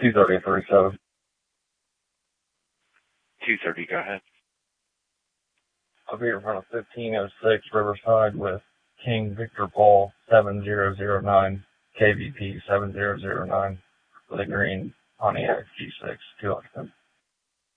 230-37. 230, go ahead. I'll be in front of 1506 Riverside with King Victor Paul 7009, KVP 7009, with a green Pontiac G6, 2 occupant.